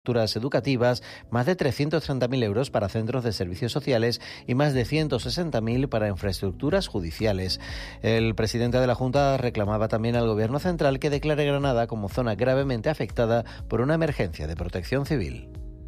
educativas, más de 330.000 euros para centros de servicios sociales y más de 160.000 para infraestructuras judiciales. El presidente de la Junta reclamaba también al Gobierno central que declare Granada como zona gravemente afectada por una emergencia de protección civil.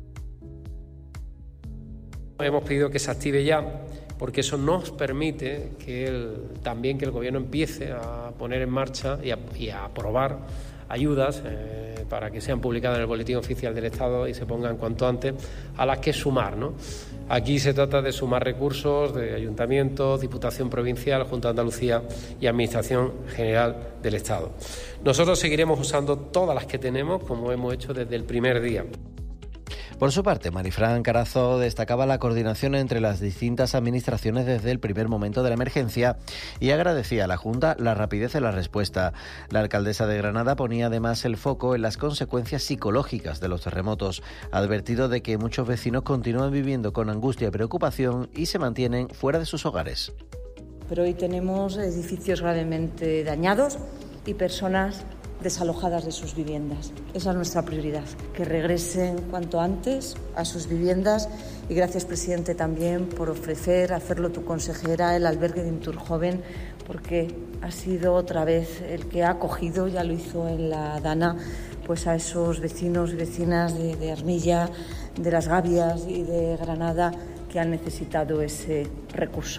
Hemos pedido que se active ya, porque eso nos permite que el Gobierno empiece a poner en marcha y a aprobar ayudas para que sean publicadas en el Boletín Oficial del Estado y se pongan cuanto antes, a las que sumar, ¿no? Aquí se trata de sumar recursos de ayuntamientos, Diputación Provincial, Junta de Andalucía y Administración General del Estado. Nosotros seguiremos usando todas las que tenemos, como hemos hecho desde el primer día. Por su parte, Marifran Carazo destacaba la coordinación entre las distintas administraciones desde el primer momento de la emergencia y agradecía a la Junta la rapidez en la respuesta. La alcaldesa de Granada ponía además el foco en las consecuencias psicológicas de los terremotos. Ha advertido de que muchos vecinos continúan viviendo con angustia y preocupación y se mantienen fuera de sus hogares. Pero hoy tenemos edificios gravemente dañados y personas desalojadas de sus viviendas. Esa es nuestra prioridad, que regresen cuanto antes a sus viviendas y gracias, presidente, también por ofrecer, hacerlo tu consejera, el albergue de Inturjoven, porque ha sido otra vez el que ha acogido, ya lo hizo en la Dana, pues a esos vecinos y vecinas de Armilla, de Las Gavias y de Granada que han necesitado ese recurso.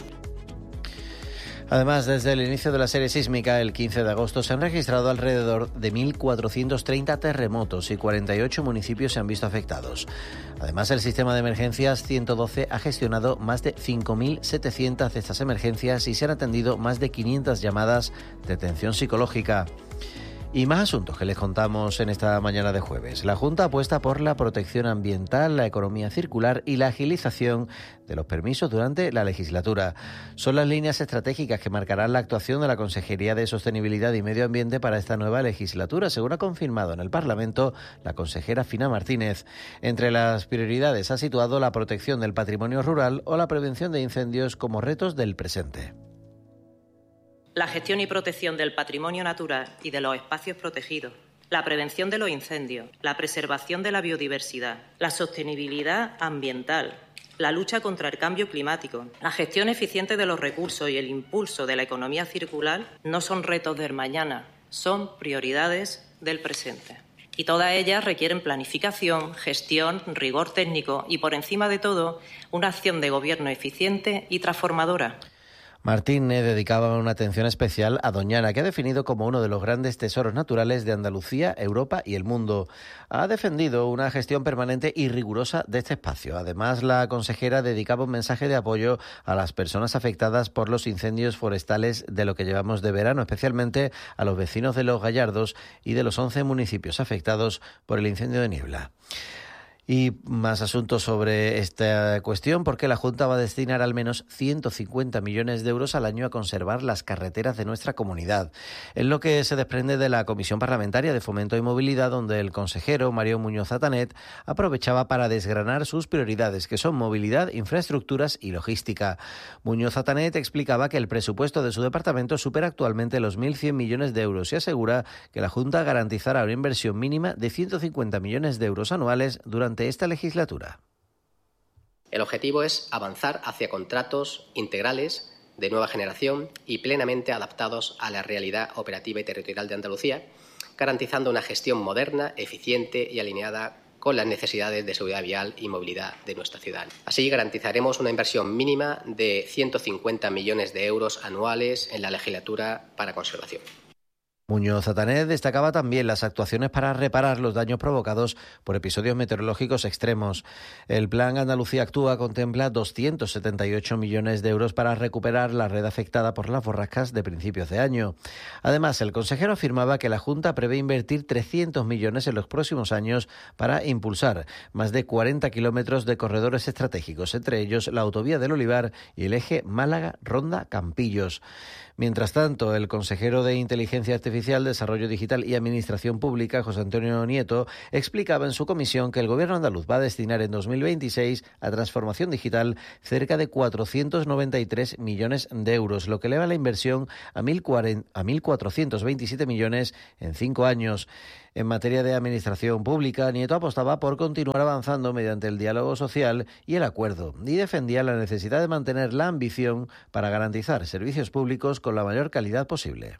Además, desde el inicio de la serie sísmica, el 15 de agosto, se han registrado alrededor de 1.430 terremotos y 48 municipios se han visto afectados. Además, el sistema de emergencias 112 ha gestionado más de 5.700 de estas emergencias y se han atendido más de 500 llamadas de atención psicológica. Y más asuntos que les contamos en esta mañana de jueves. La Junta apuesta por la protección ambiental, la economía circular y la agilización de los permisos durante la legislatura. Son las líneas estratégicas que marcarán la actuación de la Consejería de Sostenibilidad y Medio Ambiente para esta nueva legislatura, según ha confirmado en el Parlamento la consejera Fina Martínez. Entre las prioridades ha situado la protección del patrimonio rural o la prevención de incendios como retos del presente. La gestión y protección del patrimonio natural y de los espacios protegidos, la prevención de los incendios, la preservación de la biodiversidad, la sostenibilidad ambiental, la lucha contra el cambio climático, la gestión eficiente de los recursos y el impulso de la economía circular no son retos del mañana, son prioridades del presente. Y todas ellas requieren planificación, gestión, rigor técnico y, por encima de todo, una acción de gobierno eficiente y transformadora. Martínez dedicaba una atención especial a Doñana, que ha definido como uno de los grandes tesoros naturales de Andalucía, Europa y el mundo. Ha defendido una gestión permanente y rigurosa de este espacio. Además, la consejera dedicaba un mensaje de apoyo a las personas afectadas por los incendios forestales de lo que llevamos de verano, especialmente a los vecinos de Los Gallardos y de los 11 municipios afectados por el incendio de Niebla. Y más asuntos sobre esta cuestión, porque la Junta va a destinar al menos 150 millones de euros al año a conservar las carreteras de nuestra comunidad. Es lo que se desprende de la Comisión Parlamentaria de Fomento y Movilidad, donde el consejero Mario Muñoz Atanet aprovechaba para desgranar sus prioridades, que son movilidad, infraestructuras y logística. Muñoz Atanet explicaba que el presupuesto de su departamento supera actualmente los 1.100 millones de euros y asegura que la Junta garantizará una inversión mínima de 150 millones de euros anuales durante esta legislatura. El objetivo es avanzar hacia contratos integrales de nueva generación y plenamente adaptados a la realidad operativa y territorial de Andalucía, garantizando una gestión moderna, eficiente y alineada con las necesidades de seguridad vial y movilidad de nuestra ciudad. Así garantizaremos una inversión mínima de 150 millones de euros anuales en la legislatura para conservación. Muñoz Atanet destacaba también las actuaciones para reparar los daños provocados por episodios meteorológicos extremos. El Plan Andalucía Actúa contempla 278 millones de euros para recuperar la red afectada por las borrascas de principios de año. Además, el consejero afirmaba que la Junta prevé invertir 300 millones en los próximos años para impulsar más de 40 kilómetros de corredores estratégicos, entre ellos la autovía del Olivar y el eje Málaga-Ronda-Campillos. Mientras tanto, el consejero de Inteligencia Artificial Artificial, Desarrollo Digital y Administración Pública, José Antonio Nieto, explicaba en su comisión que el Gobierno andaluz va a destinar en 2026 a transformación digital cerca de 493 millones de euros, lo que eleva la inversión a 1.427 millones en 5 años. En materia de administración pública, Nieto apostaba por continuar avanzando mediante el diálogo social y el acuerdo y defendía la necesidad de mantener la ambición para garantizar servicios públicos con la mayor calidad posible.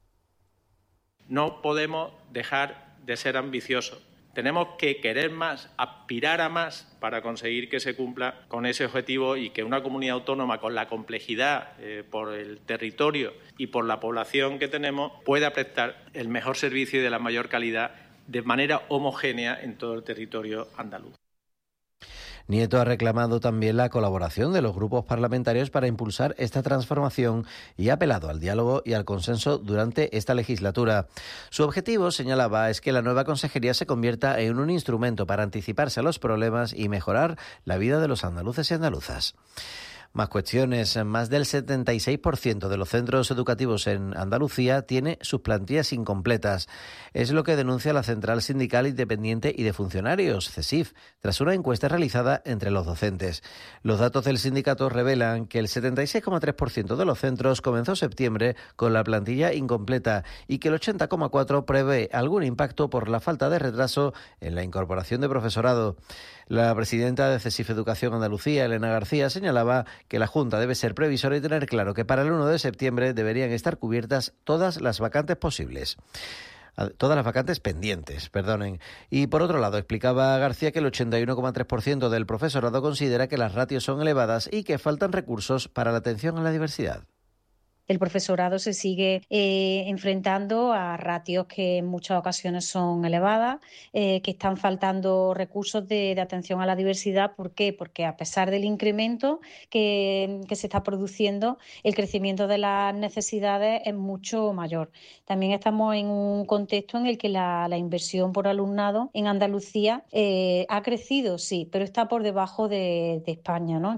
No podemos dejar de ser ambiciosos. Tenemos que querer más, aspirar a más para conseguir que se cumpla con ese objetivo y que una comunidad autónoma con la complejidad por el territorio y por la población que tenemos pueda prestar el mejor servicio y de la mayor calidad de manera homogénea en todo el territorio andaluz. Nieto ha reclamado también la colaboración de los grupos parlamentarios para impulsar esta transformación y ha apelado al diálogo y al consenso durante esta legislatura. Su objetivo, señalaba, es que la nueva consejería se convierta en un instrumento para anticiparse a los problemas y mejorar la vida de los andaluces y andaluzas. Más cuestiones. Más del 76% de los centros educativos en Andalucía tiene sus plantillas incompletas. Es lo que denuncia la Central Sindical Independiente y de Funcionarios, CESIF, tras una encuesta realizada entre los docentes. Los datos del sindicato revelan que el 76,3% de los centros comenzó septiembre con la plantilla incompleta y que el 80,4% prevé algún impacto por la falta de retraso en la incorporación de profesorado. La presidenta de CESIF Educación Andalucía, Elena García, señalaba que la Junta debe ser previsora y tener claro que para el 1 de septiembre deberían estar cubiertas todas las vacantes pendientes. Y por otro lado, explicaba García que el 81,3% del profesorado considera que las ratios son elevadas y que faltan recursos para la atención a la diversidad. El profesorado se sigue enfrentando a ratios que en muchas ocasiones son elevadas, que están faltando recursos de atención a la diversidad. ¿Por qué? Porque a pesar del incremento que se está produciendo, el crecimiento de las necesidades es mucho mayor. También estamos en un contexto en el que la inversión por alumnado en Andalucía ha crecido, sí, pero está por debajo de España, ¿no?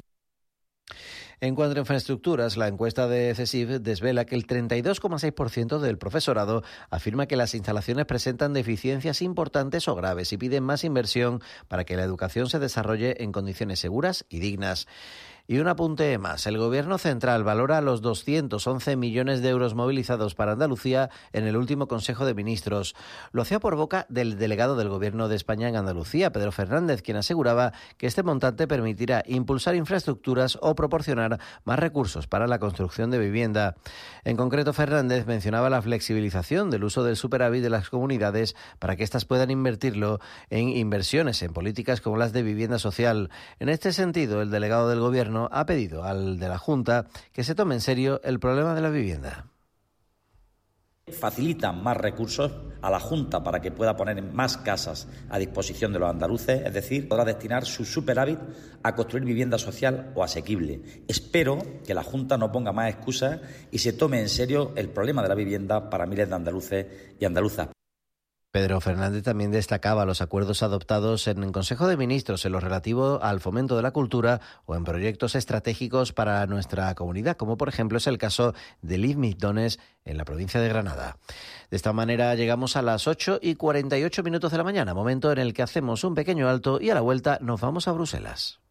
En cuanto a infraestructuras, la encuesta de CESIF desvela que el 32,6% del profesorado afirma que las instalaciones presentan deficiencias importantes o graves y piden más inversión para que la educación se desarrolle en condiciones seguras y dignas. Y un apunte más. El Gobierno central valora los 211 millones de euros movilizados para Andalucía en el último Consejo de Ministros. Lo hacía por boca del delegado del Gobierno de España en Andalucía, Pedro Fernández, quien aseguraba que este montante permitirá impulsar infraestructuras o proporcionar más recursos para la construcción de vivienda. En concreto, Fernández mencionaba la flexibilización del uso del superávit de las comunidades para que éstas puedan invertirlo en inversiones en políticas como las de vivienda social. En este sentido, el delegado del Gobierno ha pedido al de la Junta que se tome en serio el problema de la vivienda. Facilitan más recursos a la Junta para que pueda poner más casas a disposición de los andaluces, es decir, podrá destinar su superávit a construir vivienda social o asequible. Espero que la Junta no ponga más excusas y se tome en serio el problema de la vivienda para miles de andaluces y andaluzas. Pedro Fernández también destacaba los acuerdos adoptados en el Consejo de Ministros en lo relativo al fomento de la cultura o en proyectos estratégicos para nuestra comunidad, como por ejemplo es el caso de Live Middones en la provincia de Granada. De esta manera llegamos a las 8:48 de la mañana, momento en el que hacemos un pequeño alto y a la vuelta nos vamos a Bruselas.